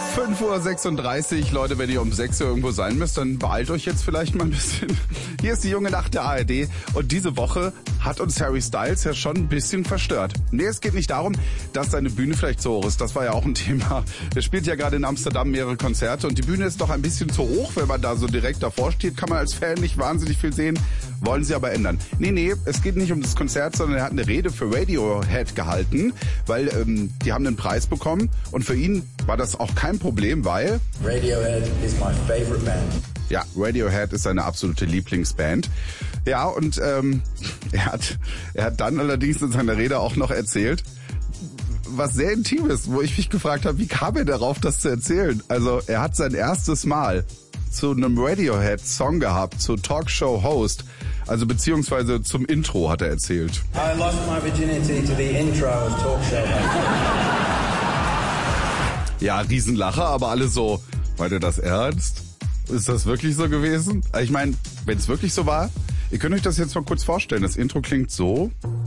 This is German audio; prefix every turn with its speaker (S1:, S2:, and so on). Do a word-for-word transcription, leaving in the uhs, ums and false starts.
S1: fünf Uhr sechsunddreißig, Leute, wenn ihr um sechs Uhr irgendwo sein müsst, dann beeilt euch jetzt vielleicht mal ein bisschen. Hier ist die junge Nacht der A R D und diese Woche hat uns Harry Styles ja schon ein bisschen verstört. Nee, es geht nicht darum, dass seine Bühne vielleicht zu hoch ist, das war ja auch ein Thema. Er spielt ja gerade in Amsterdam mehrere Konzerte und die Bühne ist doch ein bisschen zu hoch, wenn man da so direkt davor steht, kann man als Fan nicht wahnsinnig viel sehen, wollen sie aber ändern. Nee, nee, es geht nicht um das Konzert, sondern er hat eine Rede für Radiohead gehalten, weil ähm, die haben einen Preis bekommen und für ihn war das auch kein Problem, weil
S2: Radiohead is my favorite band.
S1: Ja, Radiohead ist seine absolute Lieblingsband. Ja, und ähm, er hat er hat dann allerdings in seiner Rede auch noch erzählt, was sehr Intimes, wo ich mich gefragt habe, wie kam er darauf, das zu erzählen? Also er hat sein erstes Mal zu einem Radiohead-Song gehabt, zu Talkshow-Host, also beziehungsweise zum Intro hat er erzählt.
S2: I lost my virginity to the intro of Talkshow Host.
S1: Ja, Riesenlacher, aber alle so, meint ihr das ernst? Ist das wirklich so gewesen? Ich meine, wenn es wirklich so war, ihr könnt euch das jetzt mal kurz vorstellen. Das Intro klingt so.